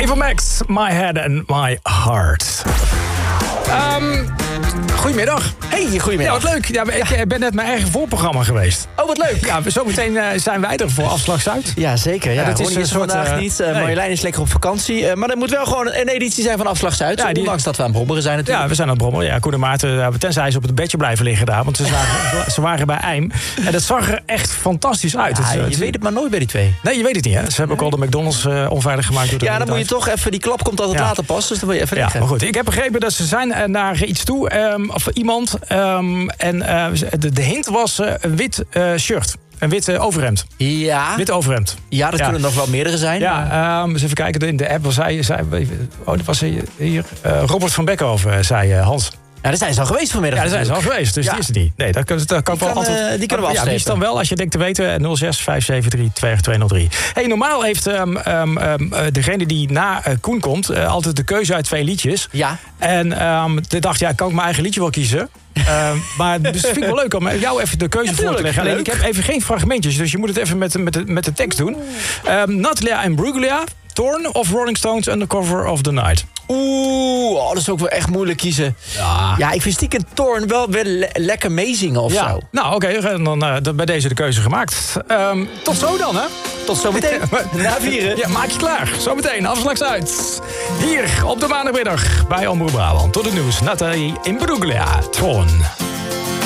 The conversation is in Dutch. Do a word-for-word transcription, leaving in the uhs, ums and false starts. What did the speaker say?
Eva Max, My Head and My Heart. Um, goedemiddag. Hey, goedemiddag. Ja, wat leuk. Ja, ik ja. ben net mijn eigen voorprogramma geweest. Oh, wat leuk. Ja, zometeen uh, zijn wij er voor Afslag Zuid. Ja, zeker. Ja, ja, dat is, is vandaag uh, niet. Uh, nee. Marjolein is lekker op vakantie. Uh, maar er moet wel gewoon een editie zijn van Afslag Zuid. Ja, die... Ondanks dat we aan het brommeren zijn natuurlijk. Ja, we zijn aan het brommeren. Ja, Koen en Maarten, uh, tenzij ze op het bedje blijven liggen daar. Want ze, zagen, ze waren bij Eim. En dat zag er echt fantastisch uit. Ja, het, je het, weet het maar nooit bij die twee. Nee, je weet het niet, hè. Ze hebben nee. ook al de McDonald's uh, onveilig gemaakt. Door de ja, dan moet je toch even... Die klap komt altijd ja. later pas, dus dan wil je even ja, liggen. Maar goed, ik heb begrepen dat ze zijn uh, naar iets toe. Um, of iemand. Um, en uh, de, de hint was uh, een wit uh, shirt. Een wit uh, overhemd. Ja. Wit overhemd. Ja, dat ja. kunnen nog wel meerdere zijn. Ja, um, eens even kijken. In de app was hij... zei, oh, dat was hier. Uh, Robert van Beckhoven, zei uh, Hans. Ja, daar zijn ze al geweest vanmiddag. Ja, daar zijn ze al geweest, dus ja. die is het niet. Nee, dat kan, dat kan die wel kan, antwoord. Uh, die kunnen we afstrepen. Ja, die is dan wel, als je denkt te weten, nul zes vijf zeven drie twee twee nul drie. Hey, normaal heeft um, um, um, degene die na uh, Koen komt uh, altijd de keuze uit twee liedjes. Ja. En um, ik dacht, ja, kan ik mijn eigen liedje wel kiezen? Uh, maar dus vind ik wel leuk om jou even de keuze ja, voor te leggen. Alleen ik heb even geen fragmentjes, dus je moet het even met, met, de, met de tekst doen. Um, Natalia Imbruglia, Torn of Rolling Stones Undercover of the Night? Oeh, oh, dat is ook wel echt moeilijk kiezen. Ja, ja ik vind stiekem Torn wel weer le- lekker meezingen of ja. zo. Nou, oké, okay, dan uh, bij deze de keuze gemaakt. Um, tot zo dan, hè? Tot zometeen. Na vieren. Ja, maak je klaar. Zometeen, Afslag Zuid. Hier op de maandagmiddag bij Omroep Brabant. Tot het nieuws. Natalie Imbruglia, Torn.